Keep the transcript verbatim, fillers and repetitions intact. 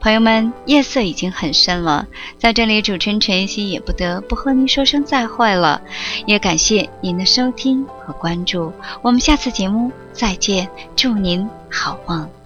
朋友们，夜色已经很深了，在这里主持人晨曦也不得不和您说声再会了，也感谢您的收听和关注，我们下次节目再见，祝您好梦。